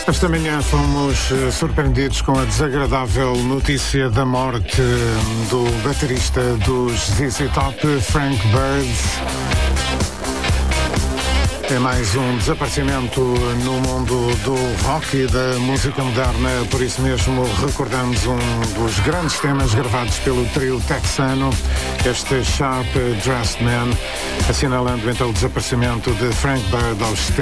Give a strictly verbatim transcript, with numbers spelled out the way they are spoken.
Esta manhã fomos eh, surpreendidos com a desagradável notícia da morte eh, do baterista dos Z Z Top, Frank Bird. É mais um desaparecimento no mundo do rock e da música moderna, por isso mesmo recordamos um dos grandes temas gravados pelo trio texano, este Sharp Dressed Man, assinalando então o desaparecimento de Frank Bird aos setenta